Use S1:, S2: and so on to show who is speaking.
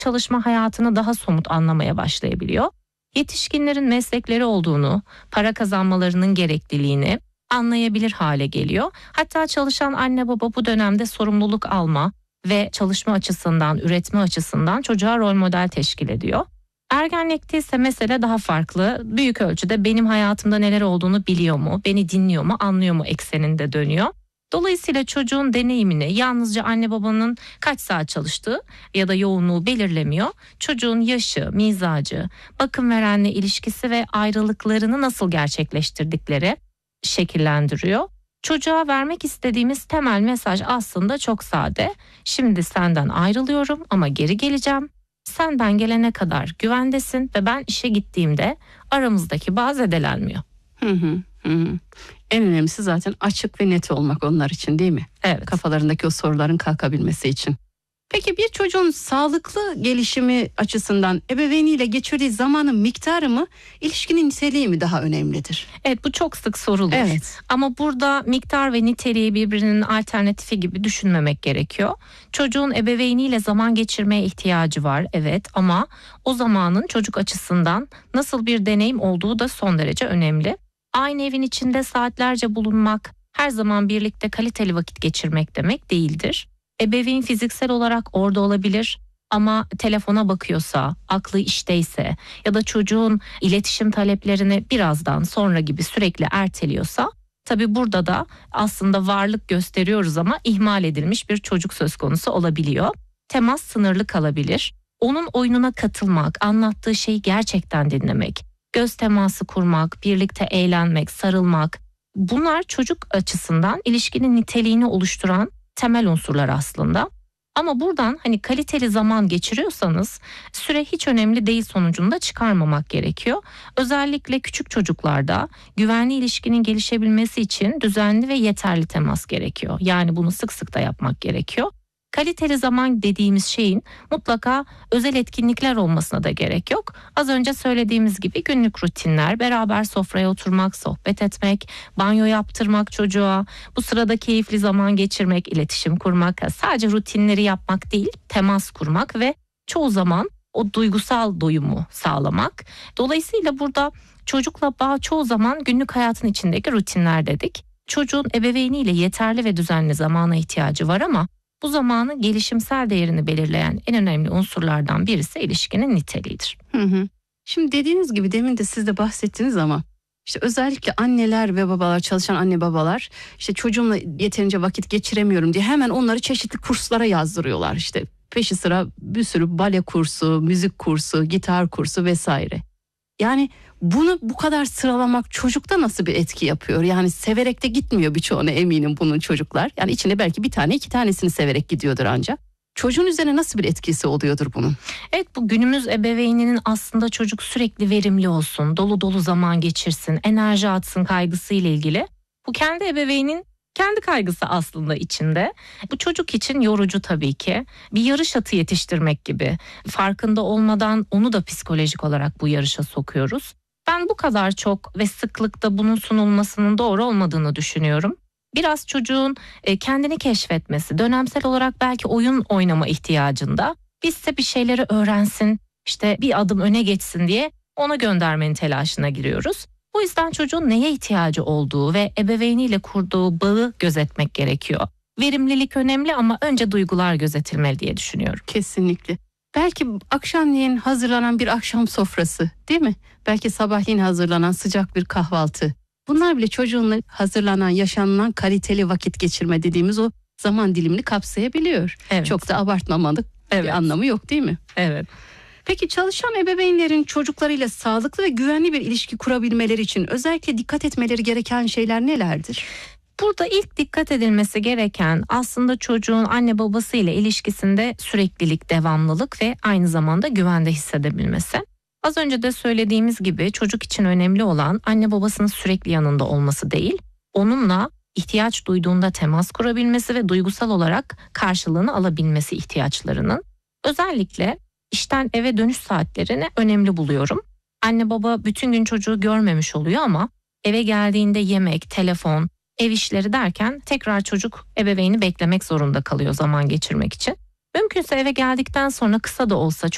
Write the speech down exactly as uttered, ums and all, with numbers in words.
S1: çalışma hayatını daha somut anlamaya başlayabiliyor. Yetişkinlerin meslekleri olduğunu, para kazanmalarının gerekliliğini anlayabilir hale geliyor. Hatta çalışan anne baba bu dönemde sorumluluk alma ve çalışma açısından, üretme açısından çocuğa rol model teşkil ediyor. Ergenlikte ise mesele daha farklı. Büyük ölçüde benim hayatımda neler olduğunu biliyor mu, beni dinliyor mu, anlıyor mu ekseninde dönüyor. Dolayısıyla çocuğun deneyimini yalnızca anne babanın kaç saat çalıştığı ya da yoğunluğu belirlemiyor. Çocuğun yaşı, mizacı, bakım verenle ilişkisi ve ayrılıklarını nasıl gerçekleştirdikleri şekillendiriyor. Çocuğa vermek istediğimiz temel mesaj aslında çok sade. Şimdi senden ayrılıyorum ama geri geleceğim. Sen ben gelene kadar güvendesin ve ben işe gittiğimde aramızdaki bağ zedelenmiyor.
S2: Hı hı hı. En önemlisi zaten açık ve net olmak onlar için, değil mi?
S1: Evet.
S2: Kafalarındaki o soruların kalkabilmesi için. Peki bir çocuğun sağlıklı gelişimi açısından ebeveyniyle geçirdiği zamanın miktarı mı, ilişkinin niteliği mi daha önemlidir?
S1: Evet, bu çok sık sorulur.
S2: Evet.
S1: Ama burada miktar ve niteliği birbirinin alternatifi gibi düşünmemek gerekiyor. Çocuğun ebeveyniyle zaman geçirmeye ihtiyacı var, evet, ama o zamanın çocuk açısından nasıl bir deneyim olduğu da son derece önemli. Aynı evin içinde saatlerce bulunmak, her zaman birlikte kaliteli vakit geçirmek demek değildir. Ebeveyn fiziksel olarak orada olabilir ama telefona bakıyorsa, aklı işteyse ya da çocuğun iletişim taleplerini birazdan sonra gibi sürekli erteliyorsa, tabii burada da aslında varlık gösteriyoruz ama ihmal edilmiş bir çocuk söz konusu olabiliyor. Temas sınırlı kalabilir. Onun oyununa katılmak, anlattığı şeyi gerçekten dinlemek, göz teması kurmak, birlikte eğlenmek, sarılmak, bunlar çocuk açısından ilişkinin niteliğini oluşturan temel unsurlar aslında. Ama buradan hani kaliteli zaman geçiriyorsanız süre hiç önemli değil sonucunda çıkarmamak gerekiyor. Özellikle küçük çocuklarda güvenli ilişkinin gelişebilmesi için düzenli ve yeterli temas gerekiyor. Yani bunu sık sık da yapmak gerekiyor. Kaliteli zaman dediğimiz şeyin mutlaka özel etkinlikler olmasına da gerek yok. Az önce söylediğimiz gibi günlük rutinler, beraber sofraya oturmak, sohbet etmek, banyo yaptırmak çocuğa, bu sırada keyifli zaman geçirmek, iletişim kurmak, sadece rutinleri yapmak değil, temas kurmak ve çoğu zaman o duygusal doyumu sağlamak. Dolayısıyla burada çocukla bağ çoğu zaman günlük hayatın içindeki rutinler dedik. Çocuğun ebeveyniyle yeterli ve düzenli zamana ihtiyacı var ama bu zamanın gelişimsel değerini belirleyen en önemli unsurlardan birisi ilişkinin niteliğidir.
S2: Hı hı. Şimdi dediğiniz gibi demin de siz de bahsettiniz ama işte özellikle anneler ve babalar, çalışan anne babalar işte çocuğumla yeterince vakit geçiremiyorum diye hemen onları çeşitli kurslara yazdırıyorlar. İşte peşi sıra bir sürü bale kursu, müzik kursu, gitar kursu vesaire. Yani bunu bu kadar sıralamak çocukta nasıl bir etki yapıyor? Yani severek de gitmiyor birçoğuna eminim bunun çocuklar. Yani içinde belki bir tane iki tanesini severek gidiyordur ancak. Çocuğun üzerine nasıl bir etkisi oluyordur bunun?
S1: Evet, bu günümüz ebeveyninin aslında çocuk sürekli verimli olsun, dolu dolu zaman geçirsin, enerji atsın kaygısıyla ilgili. Bu kendi ebeveynin kendi kaygısı aslında içinde. Bu çocuk için yorucu tabii ki. Bir yarış atı yetiştirmek gibi. Farkında olmadan onu da psikolojik olarak bu yarışa sokuyoruz. Ben bu kadar çok ve sıklıkta bunun sunulmasının doğru olmadığını düşünüyorum. Biraz çocuğun kendini keşfetmesi, dönemsel olarak belki oyun oynama ihtiyacında, bizse bir şeyleri öğrensin, işte bir adım öne geçsin diye ona göndermenin telaşına giriyoruz. Bu yüzden çocuğun neye ihtiyacı olduğu ve ebeveyniyle kurduğu bağı gözetmek gerekiyor. Verimlilik önemli ama önce duygular gözetilmeli diye düşünüyorum.
S2: Kesinlikle. Belki akşamleyin hazırlanan bir akşam sofrası, değil mi? Belki sabahleyin hazırlanan sıcak bir kahvaltı. Bunlar bile çocuğunla hazırlanan, yaşanılan kaliteli vakit geçirme dediğimiz o zaman dilimini kapsayabiliyor.
S1: Evet.
S2: Çok da abartmamalık
S1: Evet.
S2: bir anlamı yok, değil mi?
S1: Evet.
S2: Peki çalışan ebeveynlerin çocuklarıyla sağlıklı ve güvenli bir ilişki kurabilmeleri için özellikle dikkat etmeleri gereken şeyler nelerdir?
S1: Burada ilk dikkat edilmesi gereken aslında çocuğun anne babası ile ilişkisinde süreklilik, devamlılık ve aynı zamanda güvende hissedebilmesi. Az önce de söylediğimiz gibi çocuk için önemli olan anne babasının sürekli yanında olması değil, onunla ihtiyaç duyduğunda temas kurabilmesi ve duygusal olarak karşılığını alabilmesi ihtiyaçlarının. Özellikle işten eve dönüş saatlerini önemli buluyorum. Anne baba bütün gün çocuğu görmemiş oluyor ama eve geldiğinde yemek, telefon, ev işleri derken tekrar çocuk ebeveyni beklemek zorunda kalıyor zaman geçirmek için. Mümkünse eve geldikten sonra kısa da olsa